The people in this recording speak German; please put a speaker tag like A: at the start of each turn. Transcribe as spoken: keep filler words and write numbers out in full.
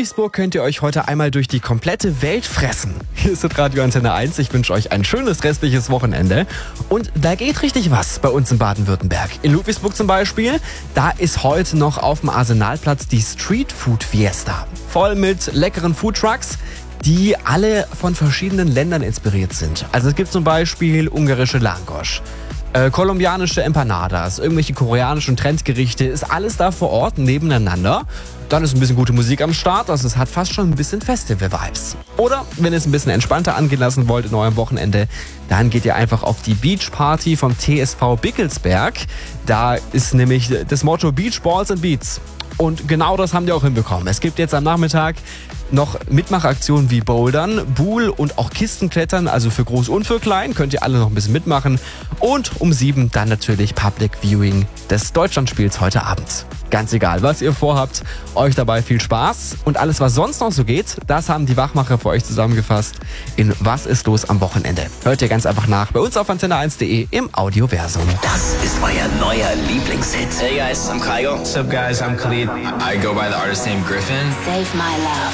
A: Ludwigsburg könnt ihr euch heute einmal durch die komplette Welt fressen. Hier ist Radio Antenne eins. Ich wünsche euch ein schönes restliches Wochenende. Und da geht richtig was bei uns in Baden-Württemberg. In Ludwigsburg zum Beispiel, da ist heute noch auf dem Arsenalplatz die Street Food Fiesta. Voll mit leckeren Foodtrucks, die alle von verschiedenen Ländern inspiriert sind. Also es gibt zum Beispiel ungarische Langosch, äh, kolumbianische Empanadas, irgendwelche koreanischen Trendgerichte, ist alles da vor Ort nebeneinander. Dann ist ein bisschen gute Musik am Start, also es hat fast schon ein bisschen Festival-Vibes. Oder wenn ihr es ein bisschen entspannter angehen lassen wollt in eurem Wochenende, dann geht ihr einfach auf die Beach-Party vom T S V Bickelsberg. Da ist nämlich das Motto Beach Balls and Beats. Und genau das haben die auch hinbekommen. Es gibt jetzt am Nachmittag noch Mitmachaktionen wie Bouldern, Buhl und auch Kistenklettern, also für groß und für klein, könnt ihr alle noch ein bisschen mitmachen. Und um sieben dann natürlich Public Viewing des Deutschlandspiels heute Abend. Ganz egal, was ihr vorhabt, euch dabei viel Spaß. Und alles, was sonst noch so geht, das haben die Wachmacher für euch zusammengefasst in Was ist los am Wochenende. Hört ihr ganz einfach nach bei uns auf antenne eins punkt de im Audioversum.
B: Das ist euer neuer Lieblingshit.
C: Hey guys, I'm Kygo.
D: What's up guys, I'm Khalid.
E: I go by the artist name Griffin.
F: Save My Love.